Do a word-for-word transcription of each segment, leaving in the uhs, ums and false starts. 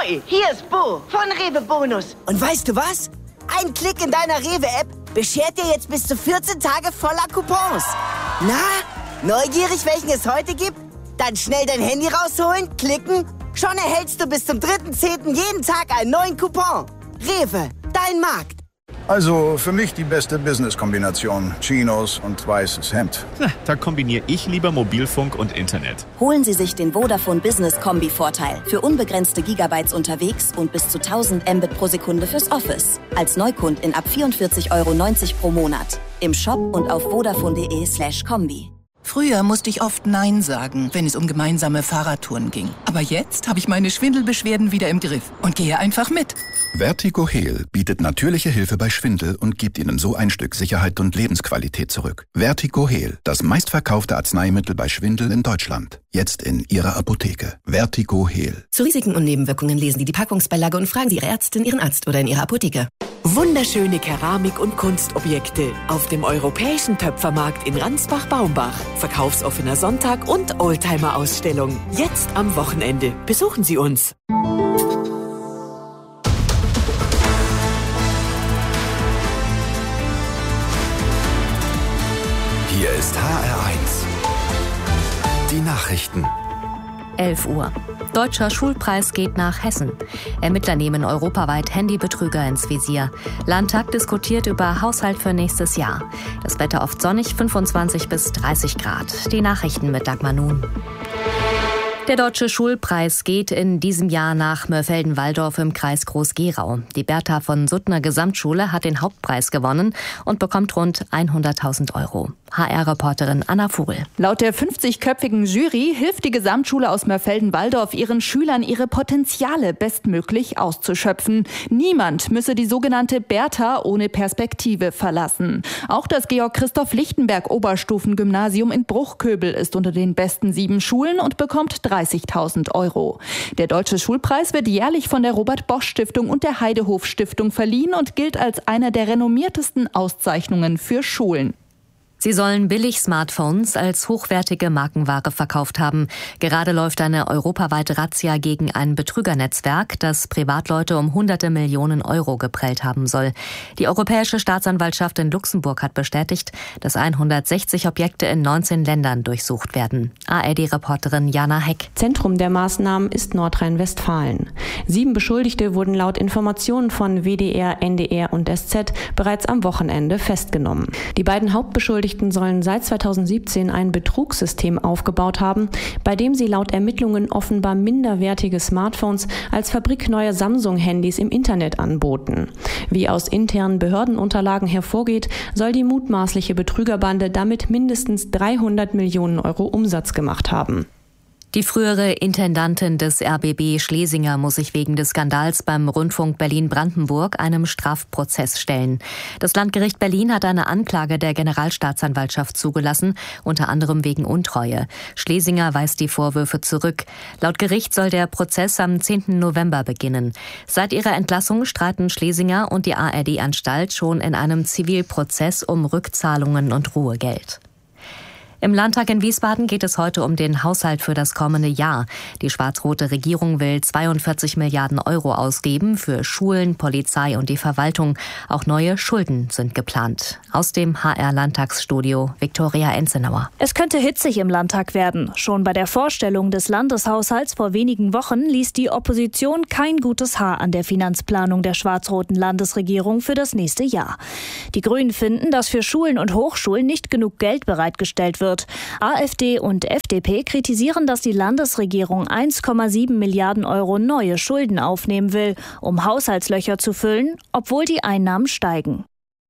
Hi, hier ist Bo von Rewe Bonus. Und weißt du was? Ein Klick in deiner Rewe-App beschert dir jetzt bis zu vierzehn Tage voller Coupons. Na, neugierig, welchen es heute gibt? Dann schnell dein Handy rausholen, klicken. Schon erhältst du bis zum dritten zehnten jeden Tag einen neuen Coupon. Rewe, dein Markt. Also für mich die beste Business-Kombination. Chinos und weißes Hemd. Na, da kombiniere ich lieber Mobilfunk und Internet. Holen Sie sich den Vodafone Business Kombi-Vorteil. Für unbegrenzte Gigabytes unterwegs und bis zu tausend Mbit pro Sekunde fürs Office. Als Neukundin ab vierundvierzig Euro neunzig pro Monat. Im Shop und auf vodafone.de slash Kombi. Früher musste ich oft Nein sagen, wenn es um gemeinsame Fahrradtouren ging. Aber jetzt habe ich meine Schwindelbeschwerden wieder im Griff und gehe einfach mit. Vertigo Heal bietet natürliche Hilfe bei Schwindel und gibt Ihnen so ein Stück Sicherheit und Lebensqualität zurück. Vertigo Heal, das meistverkaufte Arzneimittel bei Schwindel in Deutschland. Jetzt in Ihrer Apotheke. Vertigo Heal. Zu Risiken und Nebenwirkungen lesen Sie die Packungsbeilage und fragen Sie Ihre Ärztin, Ihren Arzt oder in Ihrer Apotheke. Wunderschöne Keramik- und Kunstobjekte auf dem Europäischen Töpfermarkt in Ransbach-Baumbach. Verkaufsoffener Sonntag und Oldtimer-Ausstellung. Jetzt am Wochenende. Besuchen Sie uns. Hier ist H R eins. Die Nachrichten. elf Uhr. Deutscher Schulpreis geht nach Hessen. Ermittler nehmen europaweit Handybetrüger ins Visier. Landtag diskutiert über Haushalt für nächstes Jahr. Das Wetter oft sonnig, fünfundzwanzig bis dreißig Grad. Die Nachrichten mit Dagmar Nun. Der Deutsche Schulpreis geht in diesem Jahr nach Mörfelden-Walldorf im Kreis Groß-Gerau. Die Bertha von Suttner Gesamtschule hat den Hauptpreis gewonnen und bekommt rund hunderttausend Euro. H R-Reporterin Anna Vogel. Laut der fünfzigköpfigen Jury hilft die Gesamtschule aus Mörfelden-Walldorf ihren Schülern, ihre Potenziale bestmöglich auszuschöpfen. Niemand müsse die sogenannte Bertha ohne Perspektive verlassen. Auch das Georg-Christoph-Lichtenberg-Oberstufengymnasium in Bruchköbel ist unter den besten sieben Schulen und bekommt dreißigtausend Euro. Der Deutsche Schulpreis wird jährlich von der Robert-Bosch-Stiftung und der Heidehof-Stiftung verliehen und gilt als eine der renommiertesten Auszeichnungen für Schulen. Sie sollen Billig-Smartphones als hochwertige Markenware verkauft haben. Gerade läuft eine europaweite Razzia gegen ein Betrügernetzwerk, das Privatleute um hunderte Millionen Euro geprellt haben soll. Die Europäische Staatsanwaltschaft in Luxemburg hat bestätigt, dass hundertsechzig Objekte in neunzehn Ländern durchsucht werden. A R D-Reporterin Jana Heck. Zentrum der Maßnahmen ist Nordrhein-Westfalen. Sieben Beschuldigte wurden laut Informationen von W D R, N D R und S Z bereits am Wochenende festgenommen. Die beiden Hauptbeschuldigten sollen seit zweitausendsiebzehn ein Betrugssystem aufgebaut haben, bei dem sie laut Ermittlungen offenbar minderwertige Smartphones als fabrikneue Samsung-Handys im Internet anboten. Wie aus internen Behördenunterlagen hervorgeht, soll die mutmaßliche Betrügerbande damit mindestens dreihundert Millionen Euro Umsatz gemacht haben. Die frühere Intendantin des R B B Schlesinger muss sich wegen des Skandals beim Rundfunk Berlin-Brandenburg einem Strafprozess stellen. Das Landgericht Berlin hat eine Anklage der Generalstaatsanwaltschaft zugelassen, unter anderem wegen Untreue. Schlesinger weist die Vorwürfe zurück. Laut Gericht soll der Prozess am zehnten November beginnen. Seit ihrer Entlassung streiten Schlesinger und die A R D-Anstalt schon in einem Zivilprozess um Rückzahlungen und Ruhegeld. Im Landtag in Wiesbaden geht es heute um den Haushalt für das kommende Jahr. Die schwarz-rote Regierung will zweiundvierzig Milliarden Euro ausgeben für Schulen, Polizei und die Verwaltung. Auch neue Schulden sind geplant. Aus dem H R-Landtagsstudio Viktoria Enzenauer. Es könnte hitzig im Landtag werden. Schon bei der Vorstellung des Landeshaushalts vor wenigen Wochen ließ die Opposition kein gutes Haar an der Finanzplanung der schwarz-roten Landesregierung für das nächste Jahr. Die Grünen finden, dass für Schulen und Hochschulen nicht genug Geld bereitgestellt wird. AfD und F D P kritisieren, dass die Landesregierung eins Komma sieben Milliarden Euro neue Schulden aufnehmen will, um Haushaltslöcher zu füllen, obwohl die Einnahmen steigen.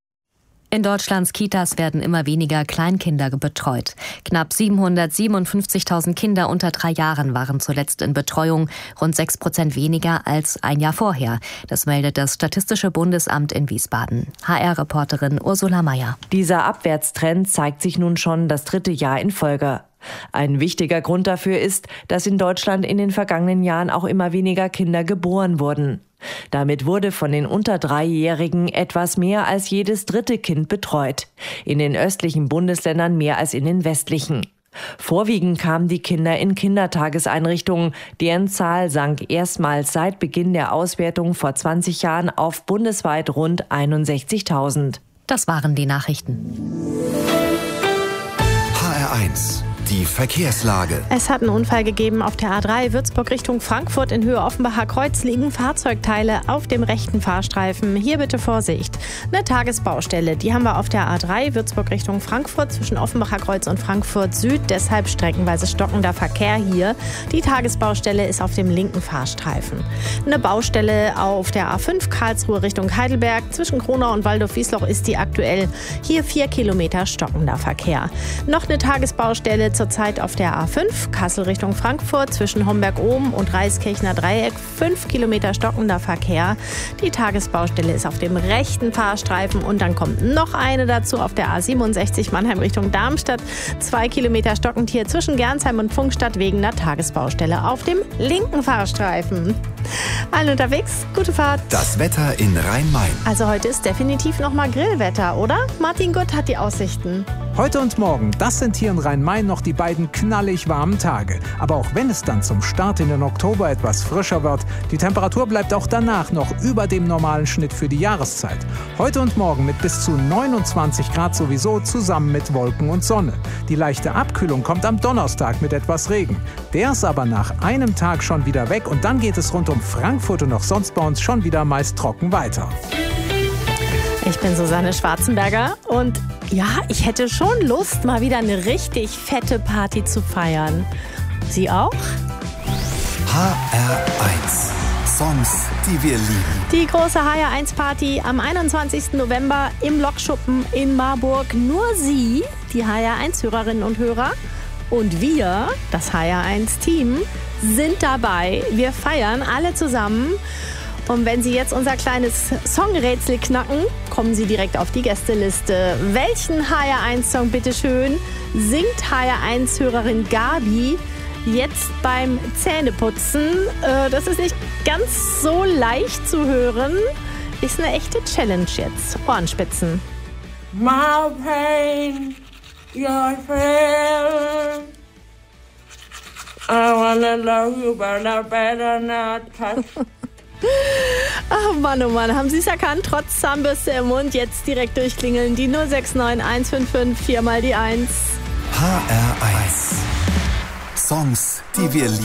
In Deutschlands Kitas werden immer weniger Kleinkinder betreut. Knapp siebenhundertsiebenundfünfzigtausend Kinder unter drei Jahren waren zuletzt in Betreuung, rund sechs Prozent weniger als ein Jahr vorher. Das meldet das Statistische Bundesamt in Wiesbaden. H R-Reporterin Ursula Mayer. Dieser Abwärtstrend zeigt sich nun schon das dritte Jahr in Folge. Ein wichtiger Grund dafür ist, dass in Deutschland in den vergangenen Jahren auch immer weniger Kinder geboren wurden. Damit wurde von den unter Dreijährigen etwas mehr als jedes dritte Kind betreut. In den östlichen Bundesländern mehr als in den westlichen. Vorwiegend kamen die Kinder in Kindertageseinrichtungen. Deren Zahl sank erstmals seit Beginn der Auswertung vor zwanzig Jahren auf bundesweit rund einundsechzigtausend. Das waren die Nachrichten. H R eins. Die Verkehrslage. Es hat einen Unfall gegeben auf der A drei Würzburg Richtung Frankfurt. In Höhe Offenbacher Kreuz liegen Fahrzeugteile auf dem rechten Fahrstreifen. Hier bitte Vorsicht. Eine Tagesbaustelle, die haben wir auf der A drei Würzburg Richtung Frankfurt zwischen Offenbacher Kreuz und Frankfurt Süd. Deshalb streckenweise stockender Verkehr hier. Die Tagesbaustelle ist auf dem linken Fahrstreifen. Eine Baustelle auf der A fünf Karlsruhe Richtung Heidelberg. Zwischen Kronau und Waldorf-Wiesloch ist die aktuell. Hier vier Kilometer stockender Verkehr. Noch eine Tagesbaustelle zurzeit auf der A fünf, Kassel Richtung Frankfurt, zwischen Homberg-Ohm und Reiskirchner Dreieck, fünf Kilometer stockender Verkehr. Die Tagesbaustelle ist auf dem rechten Fahrstreifen und dann kommt noch eine dazu auf der A siebenundsechzig Mannheim Richtung Darmstadt, zwei Kilometer stockend hier zwischen Gernsheim und Pfungstadt wegen einer Tagesbaustelle auf dem linken Fahrstreifen. Allen unterwegs, gute Fahrt. Das Wetter in Rhein-Main. Also heute ist definitiv nochmal Grillwetter, oder? Martin Gutt hat die Aussichten. Heute und morgen, das sind hier in Rhein-Main noch die beiden knallig warmen Tage. Aber auch wenn es dann zum Start in den Oktober etwas frischer wird, die Temperatur bleibt auch danach noch über dem normalen Schnitt für die Jahreszeit. Heute und morgen mit bis zu neunundzwanzig Grad sowieso zusammen mit Wolken und Sonne. Die leichte Abkühlung kommt am Donnerstag mit etwas Regen. Der ist aber nach einem Tag schon wieder weg und dann geht es rund um Frankfurt und auch sonst bei uns schon wieder meist trocken weiter. Ich bin Susanne Schwarzenberger und ja, ich hätte schon Lust, mal wieder eine richtig fette Party zu feiern. Sie auch? H R eins. Songs, die wir lieben. Die große H R eins Party am einundzwanzigsten November im Lokschuppen in Marburg. Nur Sie, die H R eins Hörerinnen und Hörer und wir, das H R eins Team, sind dabei. Wir feiern alle zusammen. Und wenn Sie jetzt unser kleines Songrätsel knacken, kommen Sie direkt auf die Gästeliste. Welchen H R eins Song, bitteschön, singt H R eins Hörerin Gabi jetzt beim Zähneputzen? Äh, das ist nicht ganz so leicht zu hören. Ist eine echte Challenge jetzt. Ohrenspitzen. My pain, your thrill. I wanna love you, but I better not touch. Ach Mann, oh Mann, haben Sie es erkannt? Trotz Zahnbürste im Mund, jetzt direkt durchklingeln. Die null sechs neun eins fünf fünf, viermal die eins. H R eins. Songs, die wir lieben.